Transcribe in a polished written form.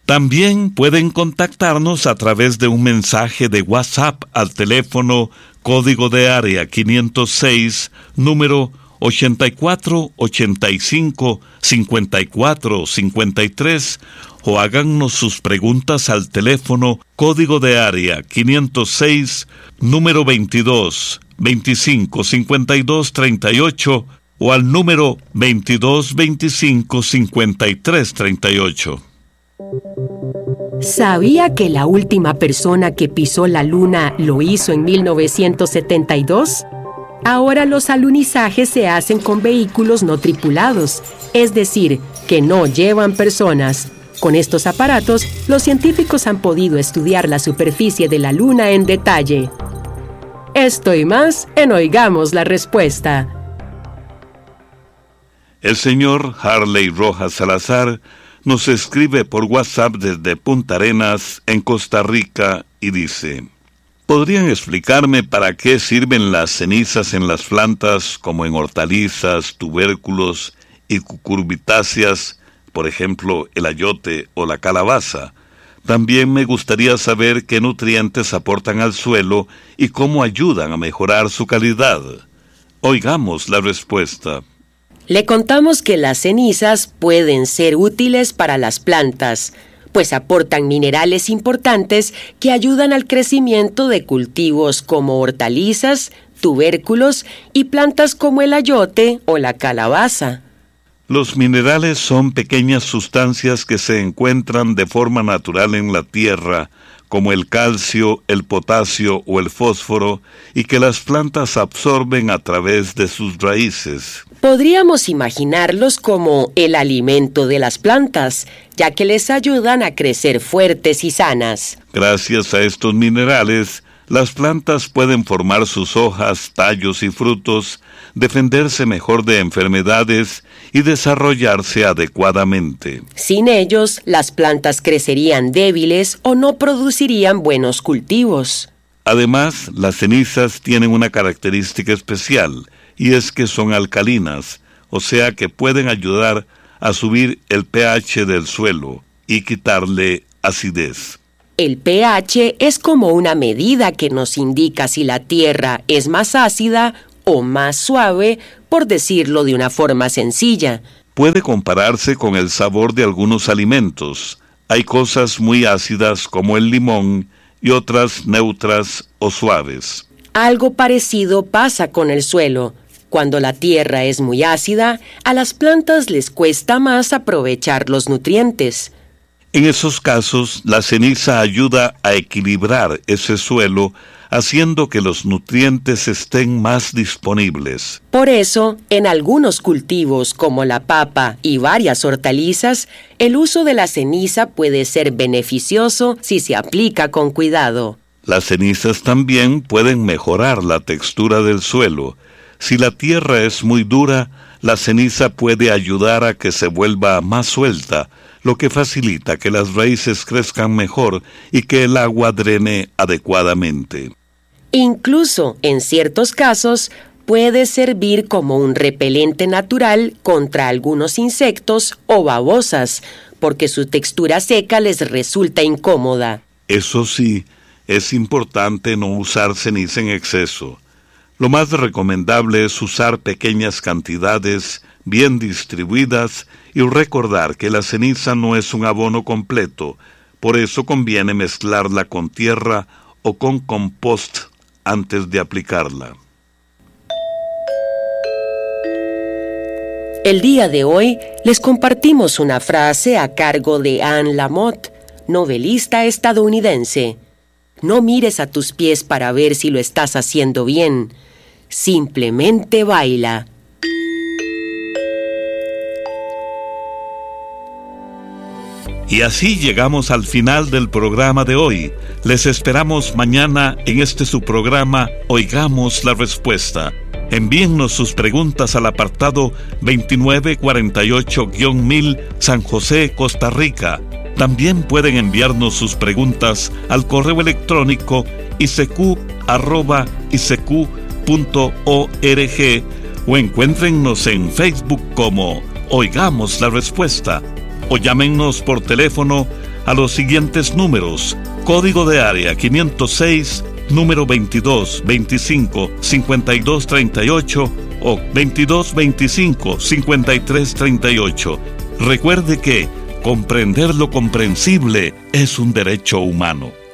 También pueden contactarnos a través de un mensaje de WhatsApp al teléfono código de área 506, número 8485-5453, o háganos sus preguntas al teléfono código de área 506, número 22 25 52 38, o al número 22 25 53 38. ¿Sabía que la última persona que pisó la Luna lo hizo en 1972? Ahora los alunizajes se hacen con vehículos no tripulados, es decir, que no llevan personas. Con estos aparatos, los científicos han podido estudiar la superficie de la Luna en detalle. Esto y más en Oigamos la Respuesta. El señor Harley Rojas Salazar nos escribe por WhatsApp desde Punta Arenas, en Costa Rica, y dice: ¿podrían explicarme para qué sirven las cenizas en las plantas, como en hortalizas, tubérculos y cucurbitáceas, por ejemplo, el ayote o la calabaza? También me gustaría saber qué nutrientes aportan al suelo y cómo ayudan a mejorar su calidad. Oigamos la respuesta. Le contamos que las cenizas pueden ser útiles para las plantas, pues aportan minerales importantes que ayudan al crecimiento de cultivos como hortalizas, tubérculos y plantas como el ayote o la calabaza. Los minerales son pequeñas sustancias que se encuentran de forma natural en la tierra, como el calcio, el potasio o el fósforo, y que las plantas absorben a través de sus raíces. Podríamos imaginarlos como el alimento de las plantas, ya que les ayudan a crecer fuertes y sanas. Gracias a estos minerales, las plantas pueden formar sus hojas, tallos y frutos, defenderse mejor de enfermedades y desarrollarse adecuadamente. Sin ellos, las plantas crecerían débiles o no producirían buenos cultivos. Además, las cenizas tienen una característica especial, y es que son alcalinas, o sea que pueden ayudar a subir el pH del suelo y quitarle acidez. El pH es como una medida que nos indica si la tierra es más ácida o más suave, por decirlo de una forma sencilla. Puede compararse con el sabor de algunos alimentos. Hay cosas muy ácidas como el limón y otras neutras o suaves. Algo parecido pasa con el suelo. Cuando la tierra es muy ácida, a las plantas les cuesta más aprovechar los nutrientes. En esos casos, la ceniza ayuda a equilibrar ese suelo, haciendo que los nutrientes estén más disponibles. Por eso, en algunos cultivos como la papa y varias hortalizas, el uso de la ceniza puede ser beneficioso si se aplica con cuidado. Las cenizas también pueden mejorar la textura del suelo. Si la tierra es muy dura, la ceniza puede ayudar a que se vuelva más suelta, lo que facilita que las raíces crezcan mejor y que el agua drene adecuadamente. Incluso, en ciertos casos, puede servir como un repelente natural contra algunos insectos o babosas, porque su textura seca les resulta incómoda. Eso sí, es importante no usar ceniza en exceso. Lo más recomendable es usar pequeñas cantidades, bien distribuidas, y recordar que la ceniza no es un abono completo, por eso conviene mezclarla con tierra o con compost antes de aplicarla. El día de hoy les compartimos una frase a cargo de Anne Lamott, novelista estadounidense. No mires a tus pies para ver si lo estás haciendo bien. Simplemente baila. Y así llegamos al final del programa de hoy. Les esperamos mañana en su programa Oigamos la Respuesta. Envíennos sus preguntas al apartado 2948-1000 San José, Costa Rica. También pueden enviarnos sus preguntas al correo electrónico isq@isq.org o encuéntrennos en Facebook como Oigamos la Respuesta. o llámenos por teléfono a los siguientes números: código de área 506, número 2225-5238 o 2225-5338. Recuerde que comprender lo comprensible es un derecho humano.